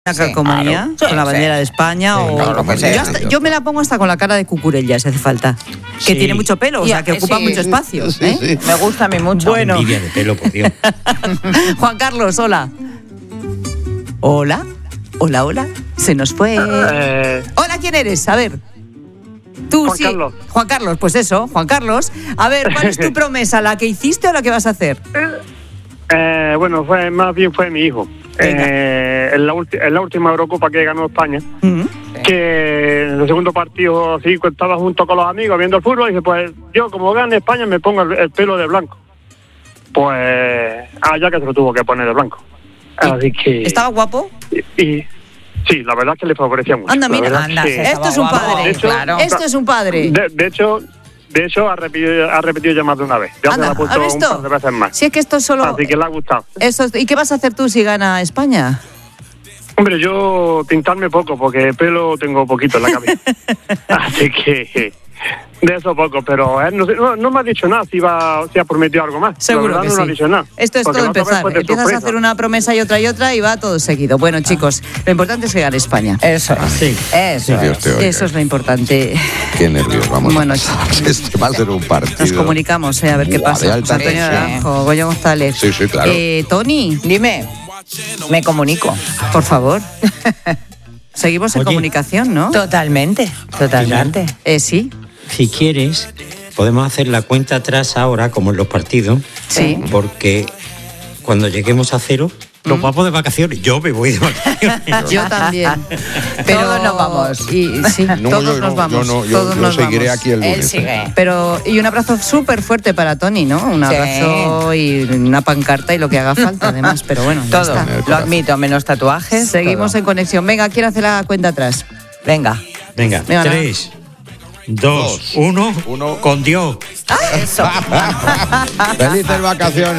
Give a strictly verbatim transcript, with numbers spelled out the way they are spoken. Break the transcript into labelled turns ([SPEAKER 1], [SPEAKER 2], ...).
[SPEAKER 1] Una calcomanía
[SPEAKER 2] sí,
[SPEAKER 1] con la bandera sí. de España sí, o
[SPEAKER 2] claro,
[SPEAKER 1] yo, hasta, yo me la pongo hasta con la cara de Cucurella si hace falta, que sí. tiene mucho pelo, o sea, que ocupa sí, mucho espacio. Sí, ¿eh?
[SPEAKER 2] sí. Me gusta a mí mucho.
[SPEAKER 3] Bueno. Envidia de pelo, por Dios.
[SPEAKER 1] Juan Carlos, hola. Hola, hola, hola. Se nos fue.
[SPEAKER 4] Eh...
[SPEAKER 1] Hola, ¿quién eres? A ver. Tú
[SPEAKER 4] Juan
[SPEAKER 1] sí.
[SPEAKER 4] Carlos.
[SPEAKER 1] Juan Carlos, pues eso, Juan Carlos. A ver, ¿cuál es tu promesa? ¿La que hiciste o la que vas a hacer?
[SPEAKER 4] Eh, bueno, fue más bien fue mi hijo. Eh, en, la ulti- en la última Eurocopa que ganó España, uh-huh. que en el segundo partido así estaba junto con los amigos viendo el fútbol y dije, pues yo como gane España me pongo el, el pelo de blanco. Pues allá que se lo tuvo que poner de blanco. Así que...
[SPEAKER 1] ¿Estaba guapo?
[SPEAKER 4] Y, y sí, la verdad es que le favorecía mucho.
[SPEAKER 1] Anda, mira, anda,
[SPEAKER 4] que,
[SPEAKER 1] esto es un padre.
[SPEAKER 4] De hecho,
[SPEAKER 1] claro. Esto es un padre.
[SPEAKER 4] De, de hecho... De hecho, ha repetido, ha repetido ya más de una vez. Ya
[SPEAKER 1] Anda,
[SPEAKER 4] se la ha puesto un par de veces más.
[SPEAKER 1] Si es que esto es solo...
[SPEAKER 4] Así que le ha gustado.
[SPEAKER 1] Eso es... ¿Y qué vas a hacer tú si gana España?
[SPEAKER 4] Hombre, yo pintarme poco, porque pelo tengo poquito en la cabeza. Así que... De eso poco, pero él no, no, no me ha dicho nada si, va, si ha prometido algo más.
[SPEAKER 1] Seguro
[SPEAKER 4] la verdad,
[SPEAKER 1] que
[SPEAKER 4] no
[SPEAKER 1] sí.
[SPEAKER 4] ha dicho nada.
[SPEAKER 1] Esto es todo empezar. Empiezas sorpresa. a hacer una promesa y otra y otra y va todo seguido. Bueno, ah. chicos, lo importante es que gane España.
[SPEAKER 2] Eso es. Sí. Eso,
[SPEAKER 5] Dios te oiga.
[SPEAKER 1] Eso es lo importante.
[SPEAKER 5] Qué nervios, vamos.
[SPEAKER 1] Bueno,
[SPEAKER 5] este va a ser un partido.
[SPEAKER 1] Nos comunicamos, eh, a ver qué
[SPEAKER 5] Buah,
[SPEAKER 1] pasa.
[SPEAKER 5] Alta,
[SPEAKER 1] Antonio Naranjo, Goyo González.
[SPEAKER 5] Sí, sí, claro.
[SPEAKER 1] Eh, Tony.
[SPEAKER 2] Dime. Me comunico.
[SPEAKER 1] Por favor. Seguimos en Oye, comunicación, ¿no?
[SPEAKER 2] Totalmente, totalmente.
[SPEAKER 1] Eh, sí.
[SPEAKER 3] Si quieres, podemos hacer la cuenta atrás ahora, como en los partidos.
[SPEAKER 1] Sí.
[SPEAKER 3] Porque cuando lleguemos a cero, nos mm. vamos de vacaciones. Yo me voy de vacaciones.
[SPEAKER 1] Yo también. Pero
[SPEAKER 2] todos nos vamos.
[SPEAKER 1] Y, sí,
[SPEAKER 5] no,
[SPEAKER 1] todos
[SPEAKER 5] yo,
[SPEAKER 1] nos vamos.
[SPEAKER 5] Yo, no, yo,
[SPEAKER 1] todos
[SPEAKER 5] yo
[SPEAKER 1] nos
[SPEAKER 5] seguiré
[SPEAKER 1] vamos.
[SPEAKER 5] aquí el lunes.
[SPEAKER 2] Él sigue.
[SPEAKER 1] Pero, y un abrazo súper fuerte para Tony, ¿no? Un abrazo sí. y una pancarta y lo que haga falta, además. Pero bueno,
[SPEAKER 2] todo.
[SPEAKER 1] Ya está.
[SPEAKER 2] Lo admito, menos tatuajes.
[SPEAKER 1] Seguimos todo. En conexión. Venga, ¿quién hace la cuenta atrás?
[SPEAKER 2] Venga.
[SPEAKER 3] Venga, Venga tres. Dos, Dos uno, uno, con Dios.
[SPEAKER 2] Ah, eso.
[SPEAKER 5] Felices vacaciones.